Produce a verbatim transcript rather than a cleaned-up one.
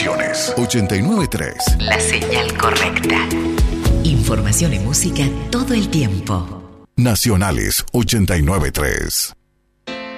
estaciones. ochenta y nueve punto tres. La señal correcta. Información y música todo el tiempo. Nacionales ochenta y nueve punto tres.